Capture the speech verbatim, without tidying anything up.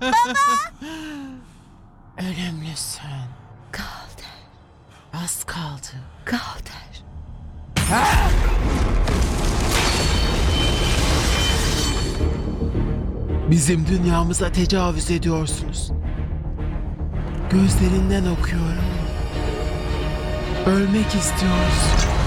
Ölümlüsün. Calder. Az kaldı. Calder. Bizim dünyamıza tecavüz ediyorsunuz. Gözlerinden okuyorum. Ölmek istiyorsun.